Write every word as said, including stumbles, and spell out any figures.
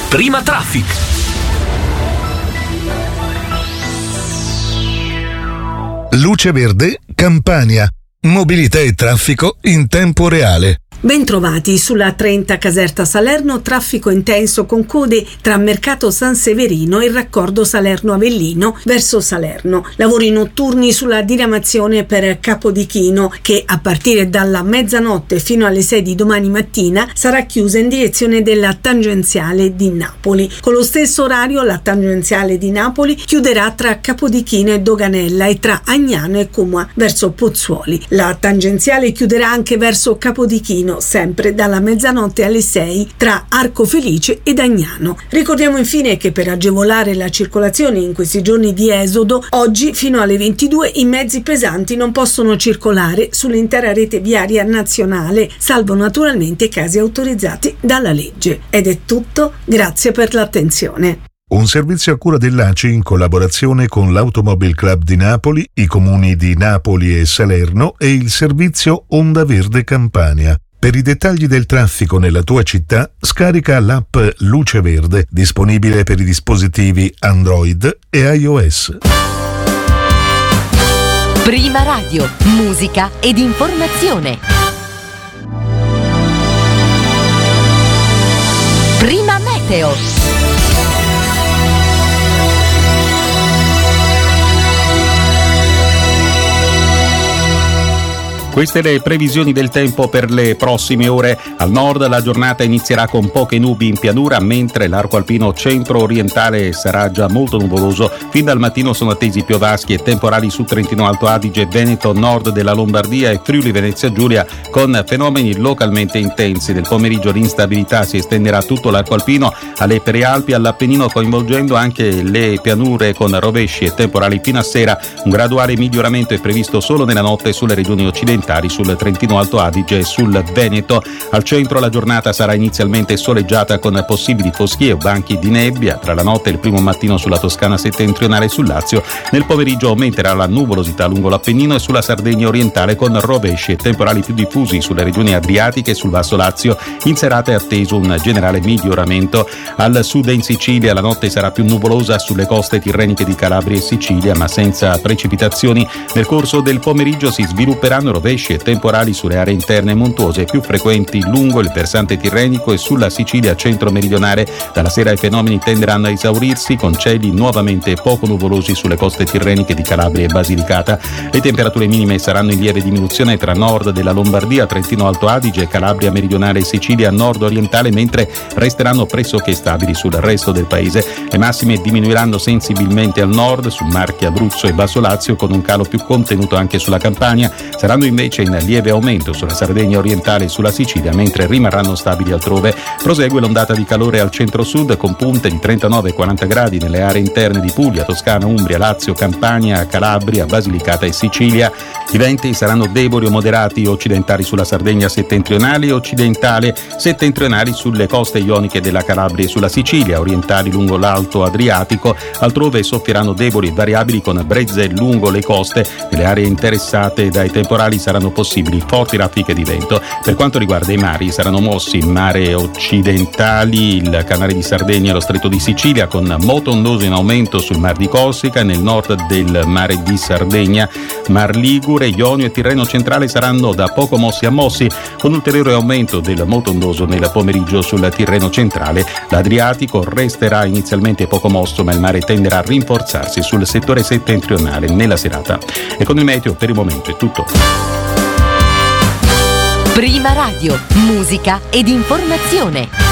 Prima Traffic. Luce Verde, Campania. Mobilità e traffico in tempo reale. Bentrovati sulla trenta Caserta Salerno, traffico intenso con code tra Mercato San Severino e il raccordo Salerno-Avellino verso Salerno. Lavori notturni sulla diramazione per Capodichino che a partire dalla mezzanotte fino alle sei di domani mattina sarà chiusa in direzione della tangenziale di Napoli. Con lo stesso orario la tangenziale di Napoli chiuderà tra Capodichino e Doganella e tra Agnano e Como verso Pozzuoli. La tangenziale chiuderà anche verso Capodichino sempre dalla mezzanotte alle sei tra Arco Felice ed Agnano. Ricordiamo infine che per agevolare la circolazione in questi giorni di esodo, oggi fino alle ventidue i mezzi pesanti non possono circolare sull'intera rete viaria nazionale, salvo naturalmente casi autorizzati dalla legge. Ed è tutto, grazie per l'attenzione. Un servizio a cura dell'A C I in collaborazione con l'Automobile Club di Napoli, i comuni di Napoli e Salerno e il servizio Onda Verde Campania. Per i dettagli del traffico nella tua città, scarica l'app Luce Verde, disponibile per i dispositivi Android e iOS. Prima Radio, musica ed informazione. Prima Meteo. Queste le previsioni del tempo per le prossime ore. Al nord la giornata inizierà con poche nubi in pianura, mentre l'arco alpino centro-orientale sarà già molto nuvoloso. Fin dal mattino sono attesi piovaschi e temporali su Trentino Alto Adige, Veneto, nord della Lombardia e Friuli Venezia Giulia, con fenomeni localmente intensi. Nel pomeriggio l'instabilità si estenderà a tutto l'arco alpino, alle prealpi, all'Appennino, coinvolgendo anche le pianure con rovesci e temporali fino a sera. Un graduale miglioramento è previsto solo nella notte sulle regioni occidentali, sul Trentino Alto Adige e sul Veneto. Al centro la giornata sarà inizialmente soleggiata con possibili foschie o banchi di nebbia tra la notte e il primo mattino sulla Toscana settentrionale e sul Lazio. Nel pomeriggio aumenterà la nuvolosità lungo l'Appennino e sulla Sardegna orientale, con rovesci e temporali più diffusi sulle regioni adriatiche e sul Basso Lazio. In serata è atteso un generale miglioramento. Al sud e in Sicilia la notte sarà più nuvolosa sulle coste tirreniche di Calabria e Sicilia, ma senza precipitazioni. Nel corso del pomeriggio si svilupperanno rovesci e temporali sulle aree interne montuose, più frequenti lungo il versante tirrenico e sulla Sicilia centro-meridionale. Dalla sera i fenomeni tenderanno a esaurirsi, con cieli nuovamente poco nuvolosi sulle coste tirreniche di Calabria e Basilicata. Le temperature minime saranno in lieve diminuzione tra nord della Lombardia, Trentino Alto Adige, Calabria meridionale e Sicilia nord-orientale, mentre resteranno pressoché stabili sul resto del paese. Le massime diminuiranno sensibilmente al nord, su Marche, Abruzzo e Basso Lazio, con un calo più contenuto anche sulla Campania. Saranno invece in lieve aumento sulla Sardegna orientale e sulla Sicilia, mentre rimarranno stabili altrove. Prosegue l'ondata di calore al centro-sud, con punte di trentanove quaranta gradi nelle aree interne di Puglia, Toscana, Umbria, Lazio, Campania, Calabria, Basilicata e Sicilia. I venti saranno deboli o moderati occidentali sulla Sardegna settentrionale e occidentale settentrionali sulle coste ioniche della Calabria e sulla Sicilia, orientali lungo l'Alto Adriatico. Altrove soffieranno deboli e variabili, con brezze lungo le coste. Nelle aree interessate dai temporali saranno possibili forti raffiche di vento. Per quanto riguarda i mari, saranno mossi in mare occidentali il Canale di Sardegna e lo Stretto di Sicilia, con moto ondoso in aumento sul Mar di Corsica. Nel nord del Mare di Sardegna, Mar Ligure, Ionio e Tirreno centrale saranno da poco mossi a mossi, con ulteriore aumento del moto ondoso nel pomeriggio sul Tirreno centrale. L'Adriatico resterà inizialmente poco mosso, ma il mare tenderà a rinforzarsi sul settore settentrionale nella serata. E con il meteo per il momento è tutto. Prima Radio, musica ed informazione.